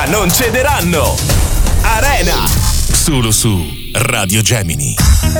ma non cederanno. Arena, solo su Radio Gemini.